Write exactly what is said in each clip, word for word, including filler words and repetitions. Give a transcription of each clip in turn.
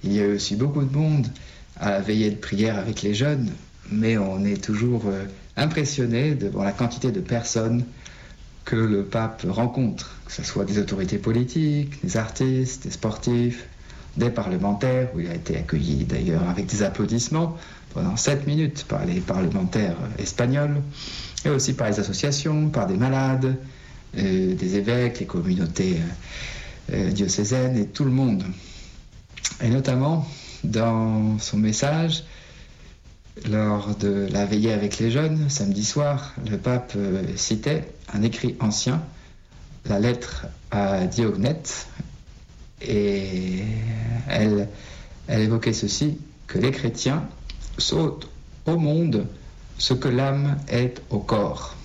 Il y a eu aussi beaucoup de monde à la veillée de prière avec les jeunes, mais on est toujours euh, impressionné devant la quantité de personnes que le pape rencontre, que ce soit des autorités politiques, des artistes, des sportifs, des parlementaires, où il a été accueilli d'ailleurs avec des applaudissements pendant sept minutes par les parlementaires espagnols, et aussi par les associations, par des malades, euh, des évêques, les communautés euh, diocésaines et tout le monde. Et notamment, dans son message, lors de la veillée avec les jeunes, samedi soir, le pape euh, citait un écrit ancien, la lettre à Diognète, et elle, elle évoquait ceci, que les chrétiens sautent au monde ce que l'âme est au corps.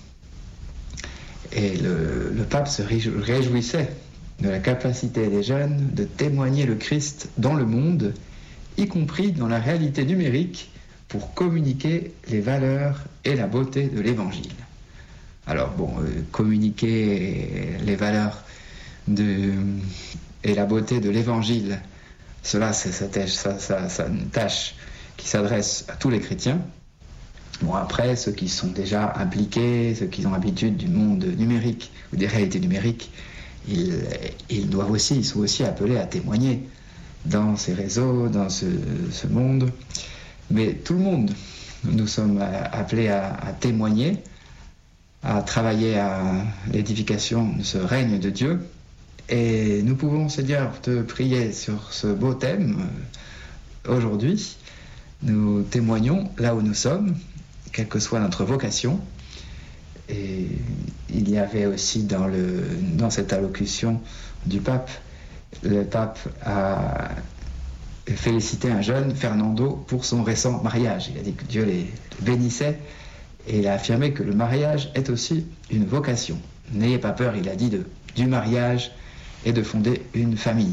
Et le, le pape se réjouissait de la capacité des jeunes de témoigner le Christ dans le monde, y compris dans la réalité numérique, pour communiquer les valeurs et la beauté de l'Évangile. Alors bon, euh, communiquer les valeurs de, et la beauté de l'Évangile, cela c'est, c'est, ça, ça, ça, une tâche qui s'adresse à tous les chrétiens. Bon, après, ceux qui sont déjà impliqués, ceux qui ont l'habitude du monde numérique ou des réalités numériques, ils, ils doivent aussi, ils sont aussi appelés à témoigner dans ces réseaux, dans ce, ce monde. Mais tout le monde, nous sommes appelés à, à témoigner, à travailler à l'édification de ce règne de Dieu. Et nous pouvons, Seigneur, te prier sur ce beau thème. Aujourd'hui, nous témoignons là où nous sommes, quelle que soit notre vocation. Et il y avait aussi dans, le, dans cette allocution du pape, le pape a félicité un jeune, Fernando, pour son récent mariage. Il a dit que Dieu les bénissait et il a affirmé que le mariage est aussi une vocation. N'ayez pas peur, il a dit, de, du mariage et de fonder une famille.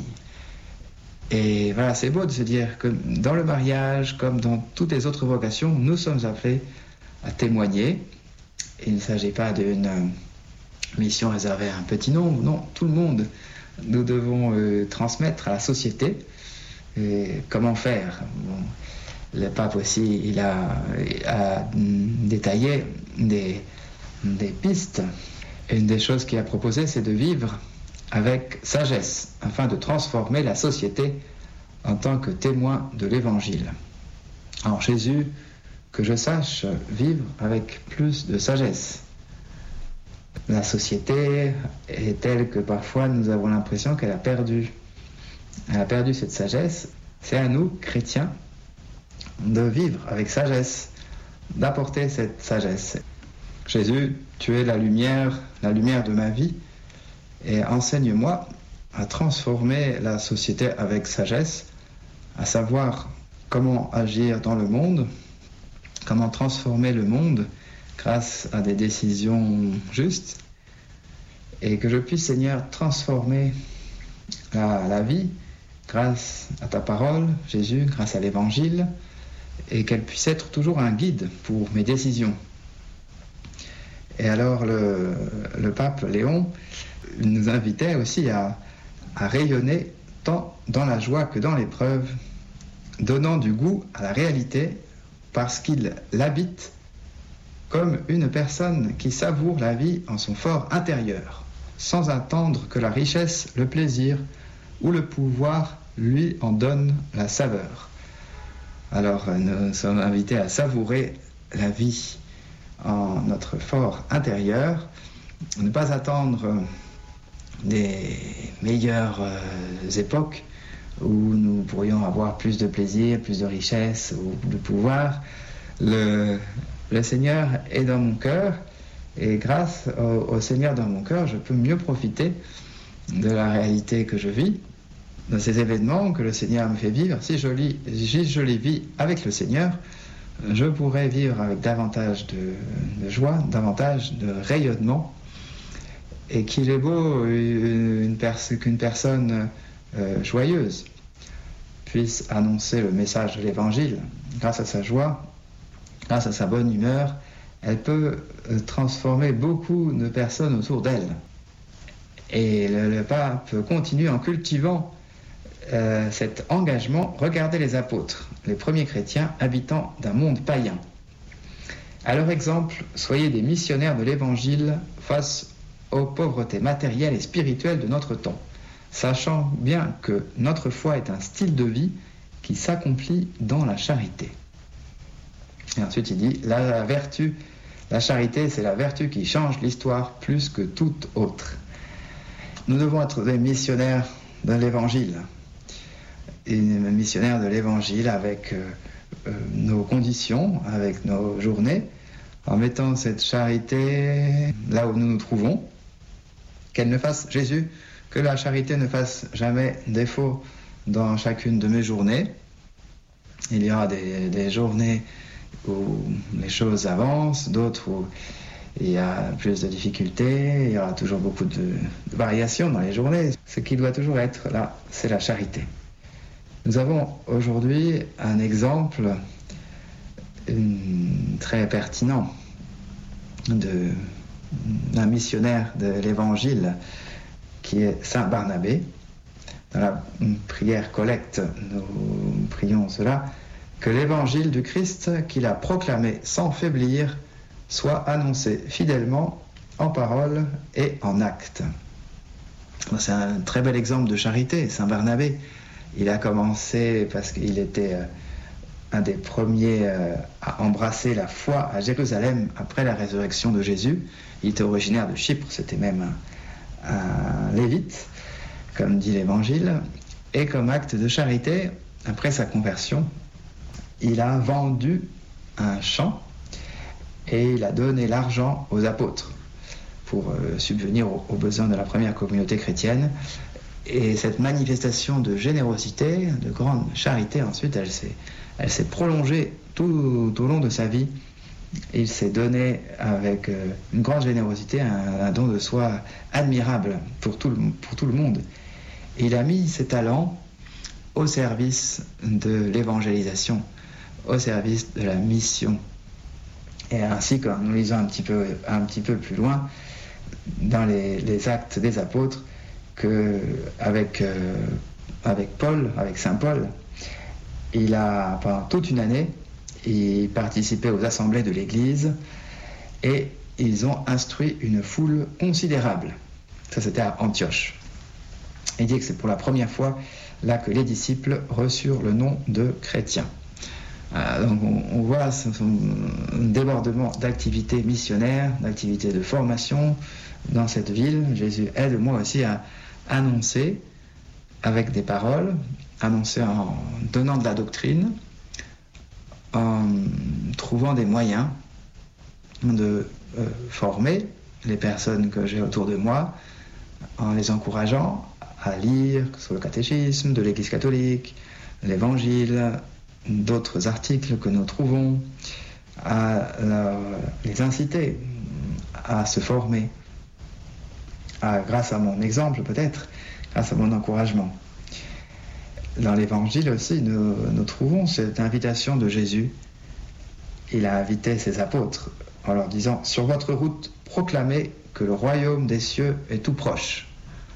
Et voilà, c'est beau de se dire que dans le mariage, comme dans toutes les autres vocations, nous sommes appelés à témoigner. Il ne s'agit pas d'une mission réservée à un petit nombre, non, tout le monde. Nous devons euh, transmettre à la société. Et comment faire? Bon, le pape aussi, il a, il a détaillé des, des pistes. Et une des choses qu'il a proposées, c'est de vivre avec sagesse, afin de transformer la société en tant que témoin de l'Évangile. Alors Jésus, que je sache vivre avec plus de sagesse. La société est telle que parfois nous avons l'impression qu'elle a perdu. Elle a perdu cette sagesse. C'est à nous, chrétiens, de vivre avec sagesse, d'apporter cette sagesse. Jésus, tu es la lumière, la lumière de ma vie, et enseigne-moi à transformer la société avec sagesse, à savoir comment agir dans le monde, comment transformer le monde grâce à des décisions justes, et que je puisse, Seigneur, transformer la, la vie grâce à ta parole, Jésus, grâce à l'Évangile, et qu'elle puisse être toujours un guide pour mes décisions. Et alors le, le pape Léon nous invitait aussi à, à rayonner tant dans la joie que dans l'épreuve, donnant du goût à la réalité parce qu'il l'habite comme une personne qui savoure la vie en son fort intérieur, sans attendre que la richesse, le plaisir ou le pouvoir lui en donne la saveur. Alors nous sommes invités à savourer la vie en notre fort intérieur, ne pas attendre des meilleures euh, époques où nous pourrions avoir plus de plaisir, plus de richesse ou de pouvoir. Le, le Seigneur est dans mon cœur et grâce au, au Seigneur dans mon cœur, je peux mieux profiter de la réalité que je vis, de ces événements que le Seigneur me fait vivre. Si je, lis, si je les vis avec le Seigneur, je pourrais vivre avec davantage de, de joie, davantage de rayonnement, et qu'il est beau une pers- qu'une personne euh, joyeuse puisse annoncer le message de l'Évangile. Grâce à sa joie, grâce à sa bonne humeur, elle peut euh, transformer beaucoup de personnes autour d'elle. Et le, le pape continue en cultivant euh, cet engagement, regardez les apôtres, les premiers chrétiens habitant d'un monde païen. À leur exemple, soyez des missionnaires de l'Évangile face aux pauvretés matérielles et spirituelles de notre temps, sachant bien que notre foi est un style de vie qui s'accomplit dans la charité. Et ensuite il dit, la vertu, la charité, c'est la vertu qui change l'histoire plus que toute autre. Nous devons être des missionnaires de l'Évangile, et missionnaires de l'Évangile avec euh, euh, nos conditions, avec nos journées, en mettant cette charité là où nous nous trouvons, qu'elle ne fasse, Jésus, que la charité ne fasse jamais défaut dans chacune de mes journées. Il y aura des, des journées où les choses avancent, d'autres où il y a plus de difficultés, il y aura toujours beaucoup de, de variations dans les journées. Ce qui doit toujours être là, c'est la charité. Nous avons aujourd'hui un exemple une, très pertinent de, d'un missionnaire de l'Évangile qui est Saint Barnabé. Dans la prière collecte, nous prions cela, que l'Évangile du Christ qu'il a proclamé sans faiblir soit annoncé fidèlement en parole et en acte. C'est un très bel exemple de charité, Saint Barnabé. Il a commencé parce qu'il était un des premiers à embrasser la foi à Jérusalem après la résurrection de Jésus. Il était originaire de Chypre, c'était même un, un lévite, comme dit l'Évangile. Et comme acte de charité, après sa conversion, il a vendu un champ et il a donné l'argent aux apôtres pour euh, subvenir aux, aux besoins de la première communauté chrétienne. Et cette manifestation de générosité, de grande charité, ensuite, elle s'est, elle s'est prolongée tout, tout au long de sa vie. Il s'est donné avec euh, une grande générosité, un, un don de soi admirable pour tout, le, pour tout le monde. Et il a mis ses talents au service de l'évangélisation, au service de la mission. Et ainsi, quand nous lisons un petit peu, un petit peu plus loin, dans les, les actes des apôtres, qu'avec euh, avec Paul, avec Saint Paul, il a, pendant toute une année, il participait aux assemblées de l'Église et ils ont instruit une foule considérable. Ça, c'était à Antioche. Il dit que c'est pour la première fois là que les disciples reçurent le nom de chrétiens. Euh, donc on, on voit ce, ce, un débordement d'activités missionnaires, d'activités de formation dans cette ville. Jésus aide moi aussi à annoncer avec des paroles, annoncer en donnant de la doctrine, en trouvant des moyens de euh, former les personnes que j'ai autour de moi, en les encourageant à lire sur le catéchisme de l'Église catholique, l'Évangile, d'autres articles que nous trouvons, à euh, les inciter à se former, à, grâce à mon exemple peut-être, grâce à mon encouragement. Dans l'Évangile aussi, nous, nous trouvons cette invitation de Jésus. Il a invité ses apôtres en leur disant « Sur votre route, proclamez que le royaume des cieux est tout proche. »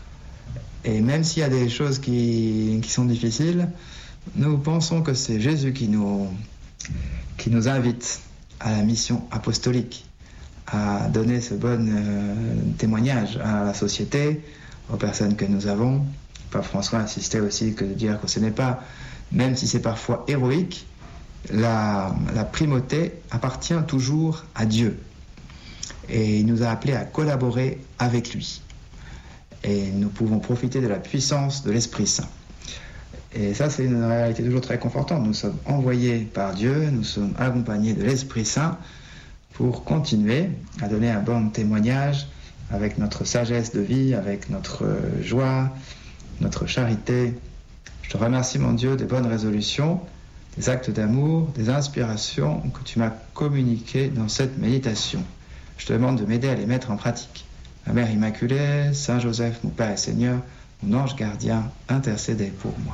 Et même s'il y a des choses qui, qui sont difficiles, nous pensons que c'est Jésus qui nous, qui nous invite à la mission apostolique, à donner ce bon euh, témoignage à la société, aux personnes que nous avons. Pape François insistait aussi que de dire que ce n'est pas, même si c'est parfois héroïque, la, la primauté appartient toujours à Dieu. Et il nous a appelés à collaborer avec lui. Et nous pouvons profiter de la puissance de l'Esprit Saint. Et ça, c'est une réalité toujours très confortante. Nous sommes envoyés par Dieu, nous sommes accompagnés de l'Esprit Saint pour continuer à donner un bon témoignage avec notre sagesse de vie, avec notre joie, notre charité. Je te remercie, mon Dieu, des bonnes résolutions, des actes d'amour, des inspirations que tu m'as communiquées dans cette méditation. Je te demande de m'aider à les mettre en pratique. Ma Mère Immaculée, Saint Joseph, mon Père et Seigneur, mon ange gardien, intercédez pour moi.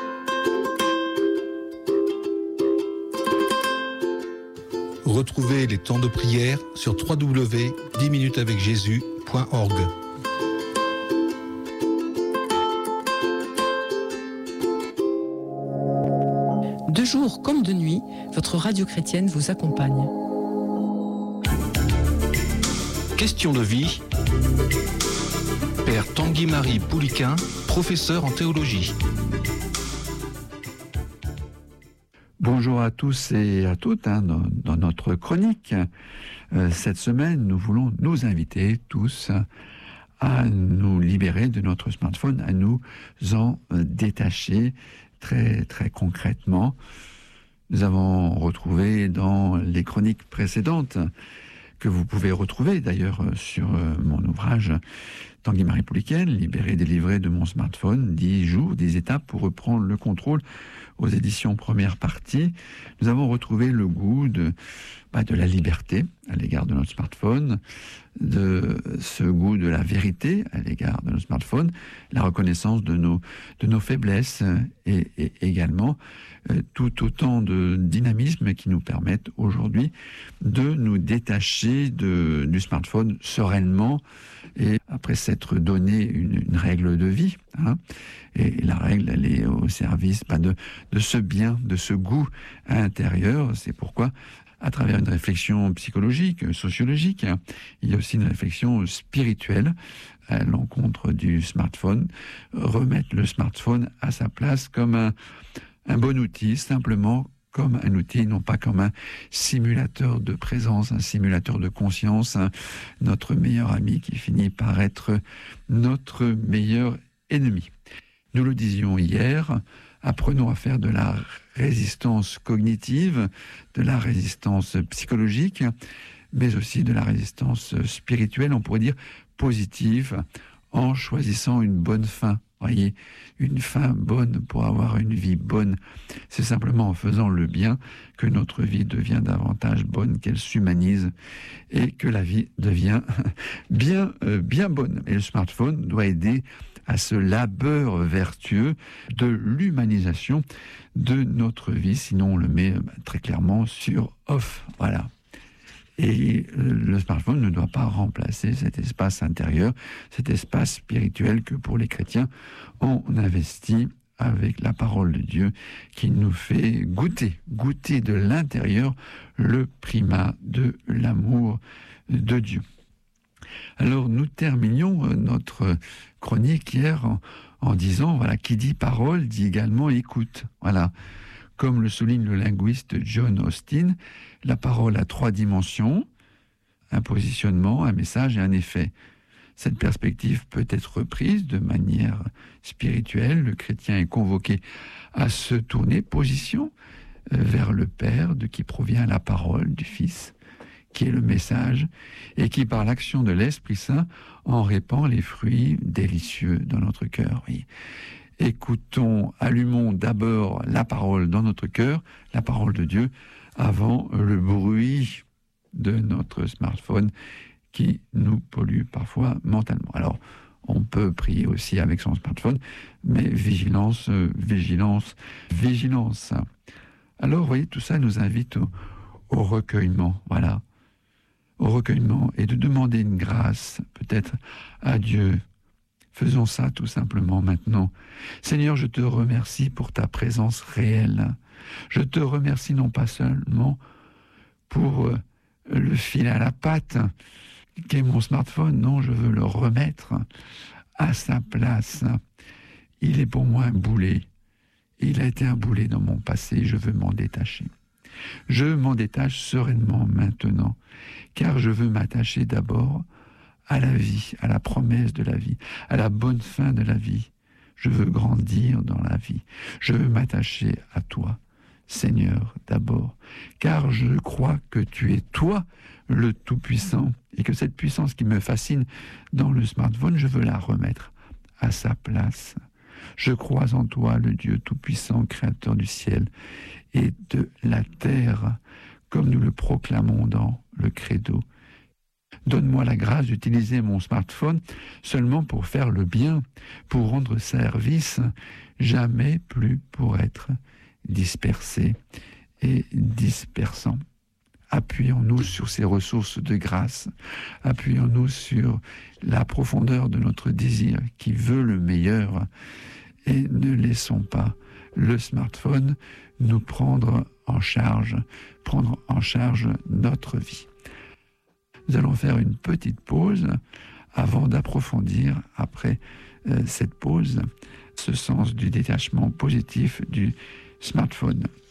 Retrouvez les temps de prière sur w w w point dix minutes avec jésus point org. De jour comme de nuit, votre radio chrétienne vous accompagne. Question de vie. Père Tanguy-Marie Pouliquin, professeur en théologie. Bonjour à tous et à toutes. Hein, dans, dans notre chronique, euh, cette semaine, nous voulons nous inviter tous à nous libérer de notre smartphone, à nous en détacher très, très concrètement. Nous avons retrouvé dans les chroniques précédentes, que vous pouvez retrouver d'ailleurs sur mon ouvrage Tanguy-Marie Pouliquin, libéré, délivré de mon smartphone, dix jours, dix étapes pour reprendre le contrôle, aux éditions première partie. Nous avons retrouvé le goût de, bah, de la liberté à l'égard de notre smartphone, de ce goût de la vérité à l'égard de notre smartphone, la reconnaissance de nos, de nos faiblesses et, et également euh, tout autant de dynamisme qui nous permettent aujourd'hui de nous détacher de, du smartphone sereinement et après s'être donné une, une règle de vie. Hein, et la règle, elle est au service bah, de, de ce bien, de ce goût intérieur. C'est pourquoi, à travers une réflexion psychologique, sociologique, il y a aussi une réflexion spirituelle à l'encontre du smartphone. Remettre le smartphone à sa place comme un, un bon outil, simplement comme un outil, non pas comme un simulateur de présence, un simulateur de conscience, un, notre meilleur ami qui finit par être notre meilleur ennemi. Nous le disions hier, apprenons à faire de la résistance cognitive, de la résistance psychologique, mais aussi de la résistance spirituelle, on pourrait dire positive, en choisissant une bonne fin. Voyez, une fin bonne pour avoir une vie bonne. C'est simplement en faisant le bien que notre vie devient davantage bonne, qu'elle s'humanise et que la vie devient bien, euh, bien bonne. Et le smartphone doit aider à ce labeur vertueux de l'humanisation de notre vie, sinon on le met bah, très clairement sur off. Voilà. Et le smartphone ne doit pas remplacer cet espace intérieur, cet espace spirituel que pour les chrétiens, on investit avec la parole de Dieu qui nous fait goûter, goûter de l'intérieur le primat de l'amour de Dieu. Alors nous terminions notre chronique hier en, en disant, voilà, qui dit parole dit également écoute. Voilà. Comme le souligne le linguiste John Austin, la parole a trois dimensions, un positionnement, un message et un effet. Cette perspective peut être reprise de manière spirituelle. Le chrétien est convoqué à se tourner position vers le Père, de qui provient la parole du Fils, qui est le message, et qui, par l'action de l'Esprit Saint, en répand les fruits délicieux dans notre cœur. Oui. Écoutons, allumons d'abord la parole dans notre cœur, la parole de Dieu, avant le bruit de notre smartphone qui nous pollue parfois mentalement. Alors, on peut prier aussi avec son smartphone, mais vigilance, vigilance, vigilance. Alors, vous voyez, tout ça nous invite au, au recueillement, voilà, au recueillement, et de demander une grâce, peut-être, à Dieu. Faisons ça tout simplement maintenant. Seigneur, je te remercie pour ta présence réelle. Je te remercie non pas seulement pour le fil à la patte qu'est mon smartphone, non, je veux le remettre à sa place. Il est pour moi un boulet. Il a été un boulet dans mon passé, je veux m'en détacher. Je m'en détache sereinement maintenant, car je veux m'attacher d'abord à la vie, à la promesse de la vie, à la bonne fin de la vie. Je veux grandir dans la vie. Je veux m'attacher à toi, Seigneur, d'abord, car je crois que tu es toi, le Tout-Puissant, et que cette puissance qui me fascine dans le smartphone, je veux la remettre à sa place. Je crois en toi, le Dieu Tout-Puissant, Créateur du ciel et de la terre, comme nous le proclamons dans le Credo. Donne-moi la grâce d'utiliser mon smartphone seulement pour faire le bien, pour rendre service, jamais plus pour être dispersé et dispersant. Appuyons-nous sur ces ressources de grâce, appuyons-nous sur la profondeur de notre désir qui veut le meilleur et ne laissons pas le smartphone nous prendre en charge, prendre en charge notre vie. Nous allons faire une petite pause avant d'approfondir, après euh, cette pause, ce sens du détachement positif du smartphone.